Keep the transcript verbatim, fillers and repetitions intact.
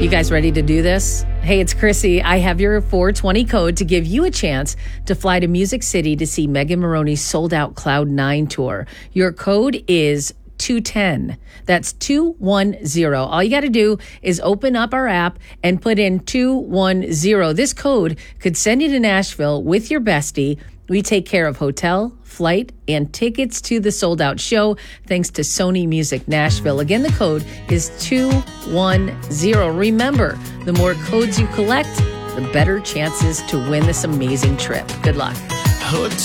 You guys ready to do this? Hey, it's Chrissy. I have your four twenty code to give you a chance to fly to Music City to see Megan Moroney's sold-out Cloud nine tour. Your code is two ten. That's two one zero. All you got to do is open up our app and put in two one zero. This code could send you to Nashville with your bestie. We take care of hotel, flight, and tickets to the sold-out show thanks to Sony Music Nashville. Again, the code is two one zero. Remember, the more codes you collect, the better chances to win this amazing trip. Good luck.